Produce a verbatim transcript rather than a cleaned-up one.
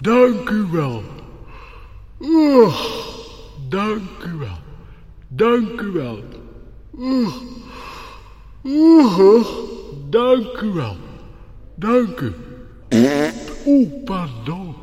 Dank u wel. Oeh, dank u wel. Dank u wel. Oeh, oeh, dank u wel. Dank u. Oeh, pardon.